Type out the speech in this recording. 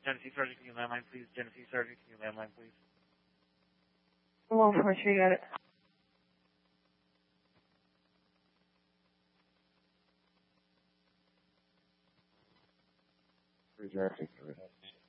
Genesee Sergeant, can you landline, please? Genesee Sergeant, can you landline, please? 143, got it. Rejecting 3.